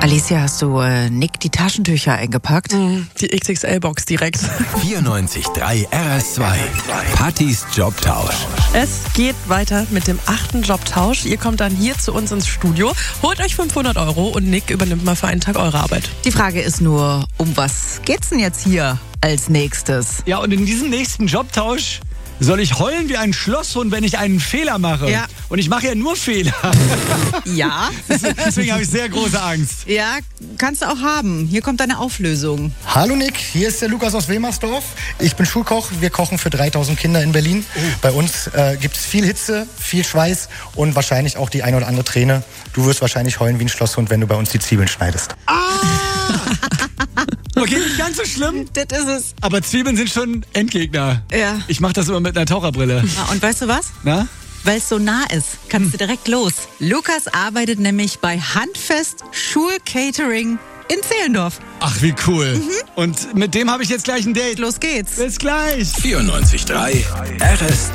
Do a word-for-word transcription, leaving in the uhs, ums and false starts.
Alicia, hast du äh, Nick die Taschentücher eingepackt? Mm, die X X L-Box direkt. vierundneunzig Komma drei R S zwei. Pattys Jobtausch. Es geht weiter mit dem achten Jobtausch. Ihr kommt dann hier zu uns ins Studio, holt euch fünfhundert Euro und Nick übernimmt mal für einen Tag eure Arbeit. Die Frage ist nur, um was geht's denn jetzt hier als nächstes? Ja, und in diesem nächsten Jobtausch soll ich heulen wie ein Schlosshund, wenn ich einen Fehler mache. Ja. Und ich mache ja nur Fehler. Ja. Deswegen habe ich sehr große Angst. Ja, kannst du auch haben. Hier kommt deine Auflösung. Hallo Nick, hier ist der Lukas aus Wilmersdorf. Ich bin Schulkoch, wir kochen für dreitausend Kinder in Berlin. Oh. Bei uns äh, gibt es viel Hitze, viel Schweiß und wahrscheinlich auch die eine oder andere Träne. Du wirst wahrscheinlich heulen wie ein Schlosshund, wenn du bei uns die Zwiebeln schneidest. Ah! Okay, nicht ganz so schlimm. Das ist es. Aber Zwiebeln sind schon Endgegner. Ja. Ich mache das immer mit einer Taucherbrille. Na, und weißt du was? Na? Weil es so nah ist, kannst du direkt los. Lukas arbeitet nämlich bei Handfest Schulcatering in Zehlendorf. Ach, wie cool. Mhm. Und mit dem habe ich jetzt gleich ein Date. Los geht's. Bis gleich. vierundneunzig Komma drei R S